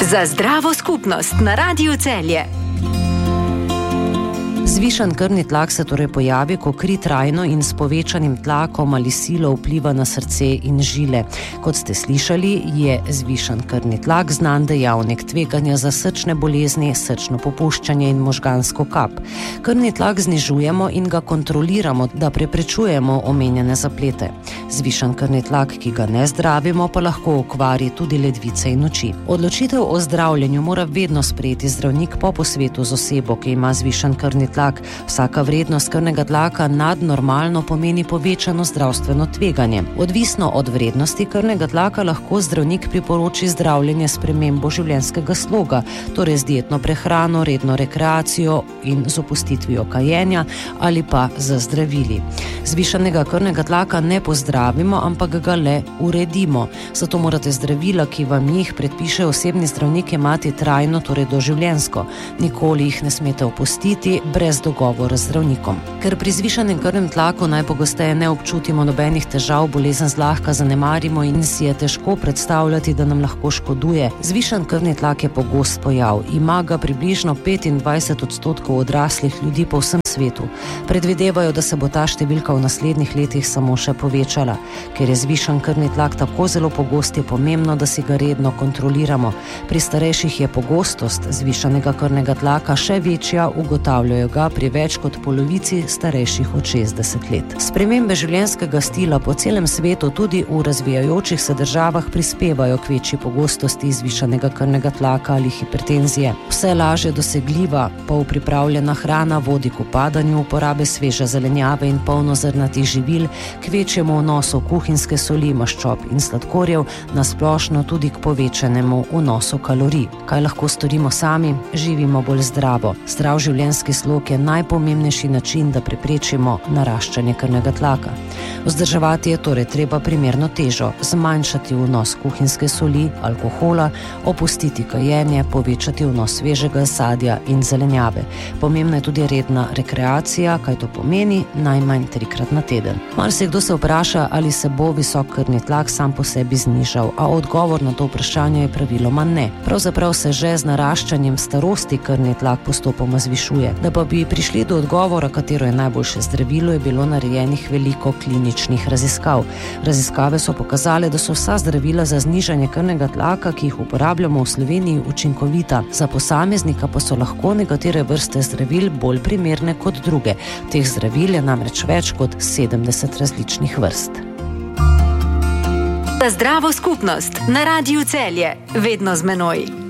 Za zdravo skupnost na Radiu Celje. Zvišan krvni tlak se torej pojavi, ko kri trajno in s povečanim tlakom ali silo vpliva na srce in žile. Kot ste slišali, je zvišan krvni tlak znan dejavnik tveganja za srčne bolezni, srčno popuščanje in možgansko kap. Krvni tlak znižujemo in ga kontroliramo, da preprečujemo omenjene zaplete. Zvišan krvni tlak, ki ga ne zdravimo, pa lahko okvari tudi ledvice in oči. Odločitev o zdravljenju mora vedno sprejeti zdravnik po posvetu z osebo, ki ima zvišan krvni tlak. Vsaka vrednost krvnega tlaka nadnormalno pomeni povečano zdravstveno tveganje. Odvisno od vrednosti krvnega tlaka lahko zdravnik priporoči zdravljenje s spremembo življenjskega sloga, torej z dietno prehrano, redno rekreacijo in z opustitvijo kajenja ali pa z zdravili. Zvišanega krvnega tlaka ne pozdravimo, ampak ga le uredimo. Zato morate zdravila, ki vam jih predpiše osebni zdravnik, imati trajno, torej doživljenjsko. Nikoli jih ne smete opustiti brez dogovora z zdravnikom. Ker pri zvišanem krvnem tlaku najpogosteje ne občutimo nobenih težav, bolezen zlahka zanemarimo in si je težko predstavljati, da nam lahko škoduje. Zvišan krvni tlak je pogost pojav. Ima ga približno 25% odraslih ljudi po vsem svetu. Predvidevajo, da se bo ta številka v naslednjih letih samo še povečala. Ker je zvišan krvni tlak tako zelo pogost, je pomembno, da si ga redno kontroliramo. Pri starejših je pogostost zvišanega krvnega tlaka še večja, ugotavljajo ga pri več kot polovici starejših od 60 let. Spremembe življenjskega stila po celem svetu, tudi v razvijajočih se državah, prispevajo k večji pogostosti zvišanega krvnega tlaka ali hipertenzije. Vse lažje dosegljiva, polpripravljena hrana vodi k upadanju uporabe sveže zelenjave in polnozrnatih živil, k večjemu vnosu kuhinjske soli, maščob in sladkorjev, na splošno tudi k povečanemu vnosu kalorij. Kaj lahko storimo sami? Živimo bolj zdravo. Zdrav življenjski slog je najpomembnejši način, da preprečimo naraščanje krvnega tlaka. Vzdrževati je torej treba primerno težo, zmanjšati vnos kuhinjske soli, alkohola, opustiti kajenje, povečati vnos svežega sadja in zelenjave. Pomembna je tudi redna rekreacija, kaj to pomeni, najmanj 3-krat na teden. Marsikdo se vpraša, ali se bo visok krvni tlak sam po sebi znižal, a odgovor na to vprašanje je praviloma ne. Pravzaprav se že z naraščanjem starosti krvni tlak postopoma zvišuje. Da pa bi prišli do odgovora, katero je najboljše zdravilo, je bilo narejenih veliko kliničnih raziskav. Raziskave so pokazale, da so vsa zdravila za znižanje krvnega tlaka, ki jih uporabljamo v Sloveniji, učinkovita. Za posameznika pa so lahko nekatere vrste zdravil bolj primerne kot druge. Teh zdravil je namreč več kot 70 različnih vrst. Za zdravo skupnost na Radiu Celje, vedno z menoj.